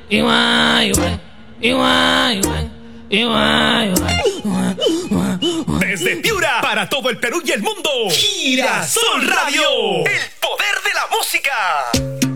Desde Piura para todo el Perú y el mundo, Girasol Radio, el poder de la música.